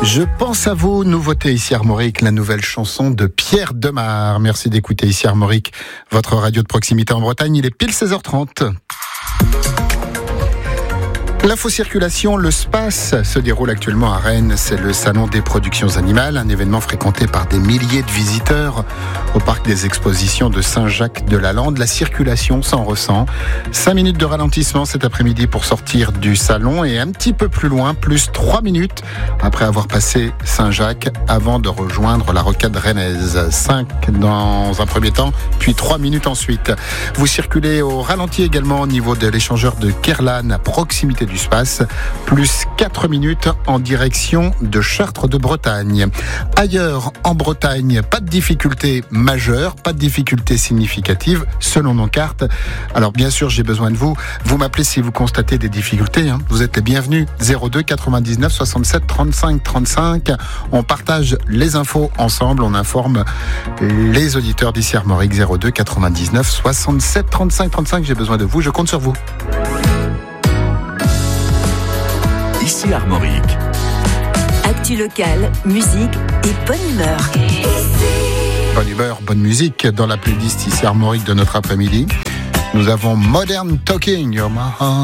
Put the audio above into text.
Je pense à vous, nouveauté ici Armorique, la nouvelle chanson de Pierre Demar. Merci d'écouter ici Armorique, votre radio de proximité en Bretagne. Il est pile 16h30. L'infocirculation, le SPACE, se déroule actuellement à Rennes. C'est le salon des productions animales, un événement fréquenté par des milliers de visiteurs. Au parc des expositions de Saint-Jacques-de-la-Lande, la circulation s'en ressent. 5 minutes de ralentissement cet après-midi pour sortir du salon et un petit peu plus loin, plus 3 minutes après avoir passé Saint-Jacques avant de rejoindre la rocade rennaise. 5 dans un premier temps, puis 3 minutes ensuite. Vous circulez au ralenti également au niveau de l'échangeur de Kerlan à proximité du SPACE, plus 4 minutes en direction de Chartres de Bretagne. Ailleurs en Bretagne, pas de difficultés majeures, pas de difficultés significatives selon nos cartes. Alors bien sûr, j'ai besoin de vous. Vous m'appelez si vous constatez des difficultés. Vous êtes les bienvenus. 02 99 67 35 35. On partage les infos ensemble. On informe les auditeurs d'ici Armorique. 02 99 67 35 35. J'ai besoin de vous. Je compte sur vous. Ici Armorique. Actu locale, musique et bonne humeur. Bonne humeur, bonne musique dans la playlist ici Armorique de notre après-midi. Nous avons Modern Talking.